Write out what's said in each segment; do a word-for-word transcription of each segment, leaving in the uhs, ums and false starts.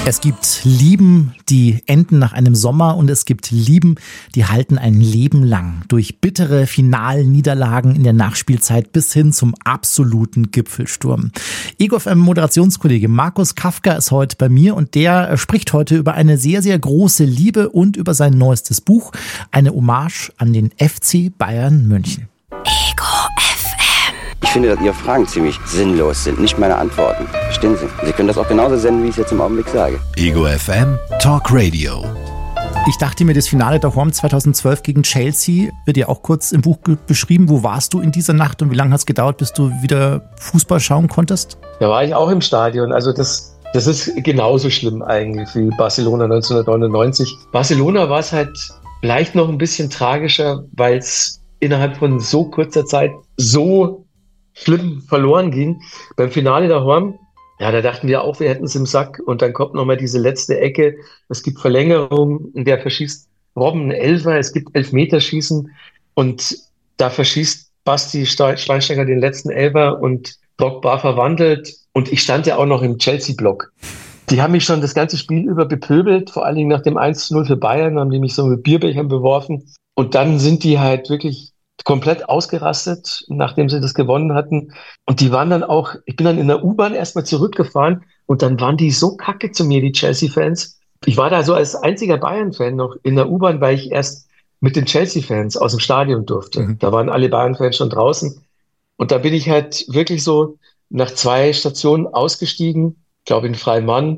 Es gibt Lieben, die enden nach einem Sommer und es gibt Lieben, die halten ein Leben lang. Durch bittere Finalniederlagen in der Nachspielzeit bis hin zum absoluten Gipfelsturm. Ego F M-Moderationskollege Markus Kafka ist heute bei mir und der spricht heute über eine sehr, sehr große Liebe und über sein neuestes Buch, eine Hommage an den F C Bayern München. Ego F M. Ich finde, dass Ihre Fragen ziemlich sinnlos sind, nicht meine Antworten. Verstehen Sie? Sie können das auch genauso senden, wie ich es jetzt im Augenblick sage. Ego F M Talk Radio. Ich dachte mir, das Finale der Horm zweitausendzwölf gegen Chelsea wird ja auch kurz im Buch beschrieben. Wo warst du in dieser Nacht und wie lange hat es gedauert, bis du wieder Fußball schauen konntest? Da war ich auch im Stadion. Also das, das ist genauso schlimm eigentlich wie Barcelona neunzehnhundertneunundneunzig. Barcelona war es halt vielleicht noch ein bisschen tragischer, weil es innerhalb von so kurzer Zeit so schlimm verloren ging. Beim Finale der Horm, ja, da dachten wir auch, wir hätten es im Sack. Und dann kommt nochmal diese letzte Ecke. Es gibt Verlängerung, in der verschießt Robben einen Elfer. Es gibt Elfmeterschießen. Und da verschießt Basti Schweinsteiger den letzten Elfer und Drogba verwandelt. Und ich stand ja auch noch im Chelsea-Block. Die haben mich schon das ganze Spiel über bepöbelt. Vor allen Dingen nach dem eins zu null für Bayern haben die mich so mit Bierbechern beworfen. Und dann sind die halt wirklich komplett ausgerastet, nachdem sie das gewonnen hatten. Und die waren dann auch, ich bin dann in der U-Bahn erstmal zurückgefahren und dann waren die so kacke zu mir, die Chelsea-Fans. Ich war da so als einziger Bayern-Fan noch in der U-Bahn, weil ich erst mit den Chelsea-Fans aus dem Stadion durfte. Mhm. Da waren alle Bayern-Fans schon draußen. Und da bin ich halt wirklich so nach zwei Stationen ausgestiegen, glaube in Freimann,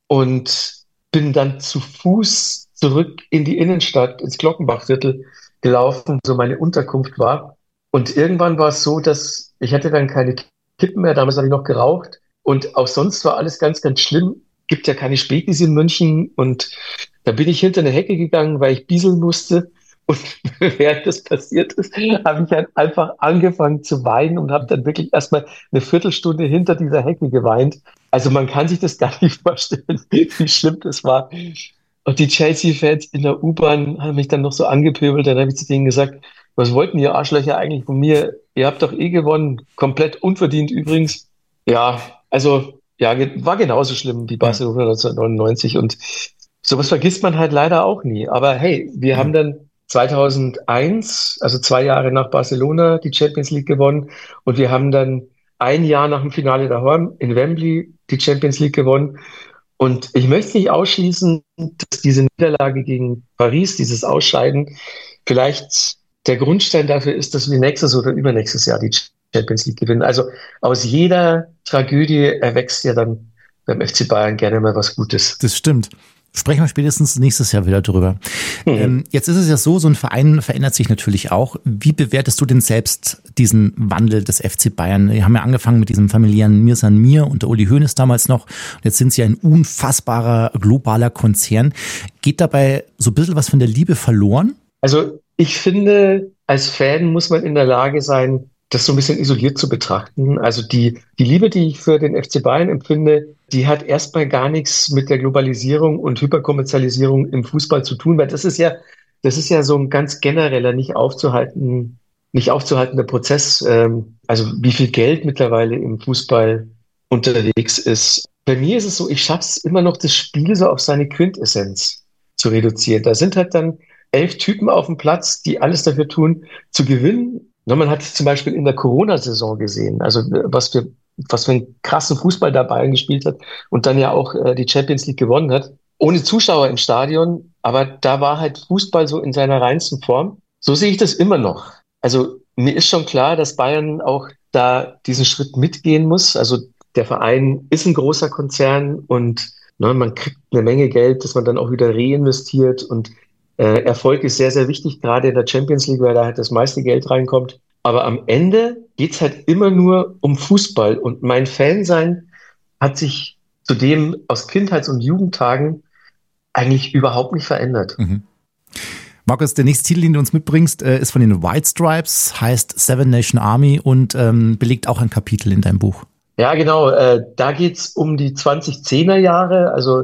und bin dann zu Fuß zurück in die Innenstadt, ins Glockenbachviertel gelaufen, so meine Unterkunft war. Und irgendwann war es so, dass ich hatte dann keine Kippen mehr, damals habe ich noch geraucht und auch sonst war alles ganz, ganz schlimm. Gibt ja keine Spätis in München und da bin ich hinter eine Hecke gegangen, weil ich bieseln musste und während das passiert ist, habe ich halt einfach angefangen zu weinen und habe dann wirklich erstmal eine Viertelstunde hinter dieser Hecke geweint. Also man kann sich das gar nicht vorstellen, wie schlimm das war. Und die Chelsea-Fans in der U-Bahn haben mich dann noch so angepöbelt. Dann habe ich zu denen gesagt, was wollten ihr Arschlöcher eigentlich von mir? Ihr habt doch eh gewonnen. Komplett unverdient übrigens. Ja, also ja, war genauso schlimm wie Barcelona neunzehnhundertneunundneunzig. Und sowas vergisst man halt leider auch nie. Aber hey, wir mhm. haben dann zweitausendeins, also zwei Jahre nach Barcelona, die Champions League gewonnen. Und wir haben dann ein Jahr nach dem Finale der Horm in Wembley die Champions League gewonnen. Und ich möchte nicht ausschließen, dass diese Niederlage gegen Paris, dieses Ausscheiden, vielleicht der Grundstein dafür ist, dass wir nächstes oder übernächstes Jahr die Champions League gewinnen. Also aus jeder Tragödie erwächst ja dann beim F C Bayern gerne mal was Gutes. Das stimmt. Sprechen wir spätestens nächstes Jahr wieder drüber. Mhm. Ähm, jetzt ist es ja so, so ein Verein verändert sich natürlich auch. Wie bewertest du denn selbst diesen Wandel des F C Bayern? Wir haben ja angefangen mit diesem familiären Mir san mir und der Uli Hoeneß damals noch. Und jetzt sind sie ein unfassbarer globaler Konzern. Geht dabei so ein bisschen was von der Liebe verloren? Also ich finde, als Fan muss man in der Lage sein, das so ein bisschen isoliert zu betrachten. Also die, die Liebe, die ich für den F C Bayern empfinde, die hat erstmal gar nichts mit der Globalisierung und Hyperkommerzialisierung im Fußball zu tun, weil das ist ja, das ist ja so ein ganz genereller, nicht aufzuhalten, nicht aufzuhaltender Prozess. Ähm, also wie viel Geld mittlerweile im Fußball unterwegs ist. Bei mir ist es so, ich schaffe es immer noch, das Spiel so auf seine Quintessenz zu reduzieren. Da sind halt dann elf Typen auf dem Platz, die alles dafür tun, zu gewinnen. Man hat es zum Beispiel in der Corona-Saison gesehen, also was für, was für einen krassen Fußball da Bayern gespielt hat und dann ja auch äh, die Champions League gewonnen hat. Ohne Zuschauer im Stadion, aber da war halt Fußball so in seiner reinsten Form. So sehe ich das immer noch. Also mir ist schon klar, dass Bayern auch da diesen Schritt mitgehen muss. Also der Verein ist ein großer Konzern und ne, man kriegt eine Menge Geld, das man dann auch wieder reinvestiert und Äh, Erfolg ist sehr, sehr wichtig, gerade in der Champions League, weil da halt das meiste Geld reinkommt. Aber am Ende geht's halt immer nur um Fußball. Und mein Fansein hat sich zudem aus Kindheits- und Jugendtagen eigentlich überhaupt nicht verändert. Mhm. Markus, der nächste Titel, den du uns mitbringst, ist von den White Stripes, heißt Seven Nation Army und ähm, belegt auch ein Kapitel in deinem Buch. Ja, genau. Äh, da geht's um die zwanzig-zehner Jahre, also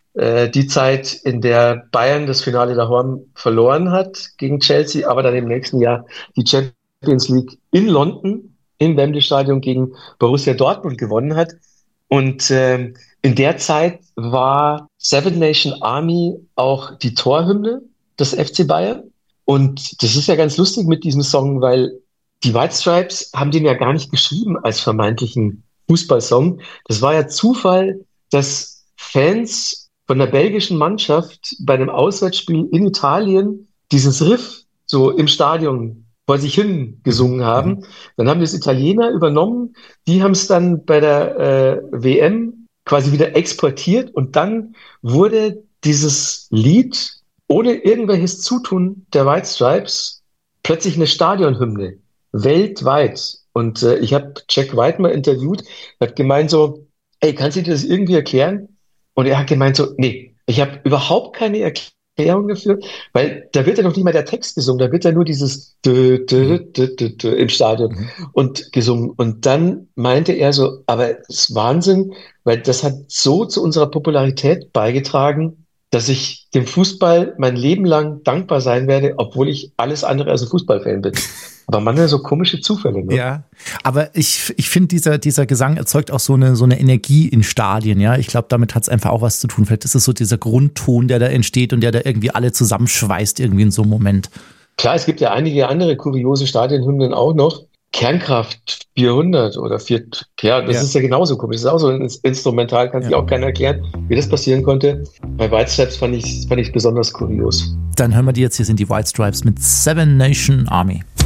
die Zeit, in der Bayern das Finale der Horm verloren hat gegen Chelsea, aber dann im nächsten Jahr die Champions League in London im Wembley Stadion gegen Borussia Dortmund gewonnen hat. Und äh, in der Zeit war Seven Nation Army auch die Torhymne des F C Bayern. Und das ist ja ganz lustig mit diesem Song, weil die White Stripes haben den ja gar nicht geschrieben als vermeintlichen Fußballsong. Das war ja Zufall, dass Fans von der belgischen Mannschaft bei einem Auswärtsspiel in Italien dieses Riff so im Stadion vor sich hin gesungen haben. Dann haben das Italiener übernommen, die haben es dann bei der äh, W M quasi wieder exportiert und dann wurde dieses Lied ohne irgendwelches Zutun der White Stripes plötzlich eine Stadionhymne, weltweit. Und äh, ich habe Jack White mal interviewt, hat gemeint so, ey, kannst du dir das irgendwie erklären? Und er hat gemeint so, nee, ich habe überhaupt keine Erklärung dafür, weil da wird ja noch nicht mal der Text gesungen, da wird ja nur dieses dö, dö, dö, dö, dö im Stadion mhm. und gesungen. Und dann meinte er so, aber es ist Wahnsinn, weil das hat so zu unserer Popularität beigetragen, dass ich dem Fußball mein Leben lang dankbar sein werde, obwohl ich alles andere als ein Fußballfan bin. Aber manchmal so komische Zufälle. Ne? Ja, aber ich, ich finde, dieser, dieser Gesang erzeugt auch so eine, so eine Energie in Stadien. Ja, ich glaube, damit hat es einfach auch was zu tun. Vielleicht ist es so dieser Grundton, der da entsteht und der da irgendwie alle zusammenschweißt irgendwie in so einem Moment. Klar, es gibt ja einige andere kuriose Stadionhymnen auch noch. Kernkraft vierhundert oder vier, ja, das ja. ist ja genauso komisch. Das ist auch so ein Instrumental, kann sich ja. auch keiner erklären, wie das passieren konnte. Bei White Stripes fand ich, fand ich besonders kurios. Dann hören wir die jetzt, hier sind die White Stripes mit Seven Nation Army.